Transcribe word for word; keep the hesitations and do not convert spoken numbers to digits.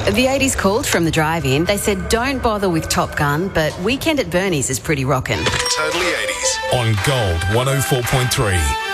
The eighties called from the drive-in. They said don't bother with Top Gun, but Weekend at Bernie's is pretty rockin'. Totally eighties. On Gold one oh four point three.